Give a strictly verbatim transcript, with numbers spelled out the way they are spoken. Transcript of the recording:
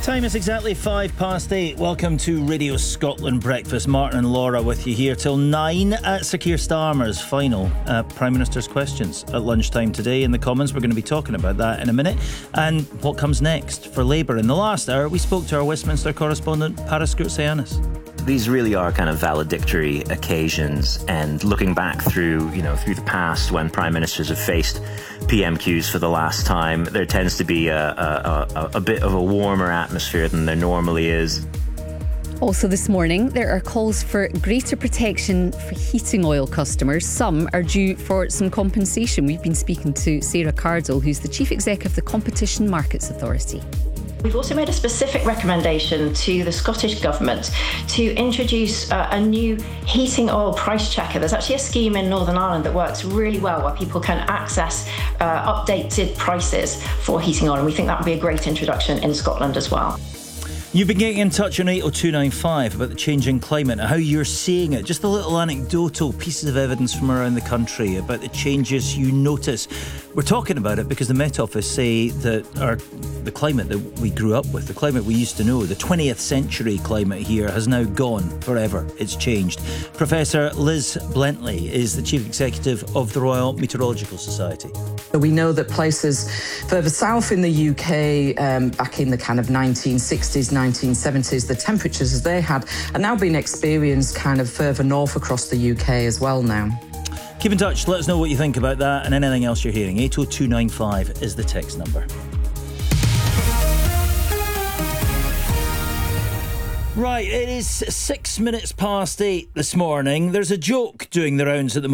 Time is exactly five past eight. Welcome to Radio Scotland Breakfast. Martin and Laura with you here till nine. At Sir Keir Starmer's final uh, Prime Minister's questions at lunchtime today in the Commons. We're going to be talking about that in a minute. And what comes next for Labour. In the last hour, we spoke to our Westminster correspondent, Paris Goutsianis. These really are kind of valedictory occasions, and looking back through, you know, through the past when prime ministers have faced P M Qs for the last time, there tends to be a, a, a, a bit of a warmer atmosphere than there normally is. Also this morning, there are calls for greater protection for heating oil customers. Some are due for some compensation. We've been speaking to Sarah Cardle, who's the Chief Executive of the Competition Markets Authority. We've also made a specific recommendation to the Scottish Government to introduce uh, a new heating oil price checker. There's actually a scheme in Northern Ireland that works really well where people can access uh, updated prices for heating oil, and we think that would be a great introduction in Scotland as well. You've been getting in touch on eight oh two nine five about the changing climate and how you're seeing it. Just the little anecdotal pieces of evidence from around the country about the changes you notice. We're talking about it because the Met Office say that our the climate that we grew up with, the climate we used to know, the twentieth century climate here has now gone forever. It's changed. Professor Liz Blentley is the Chief Executive of the Royal Meteorological Society. We know that places further south in the U K, um, back in the kind of nineteen sixties, nineteen seventies, the temperatures as they had are now being experienced kind of further north across the U K as well now. Keep in touch, let us know what you think about that and anything else you're hearing. eight oh two nine five is the text number. Right, it is six minutes past eight this morning. There's a joke doing the rounds at the moment.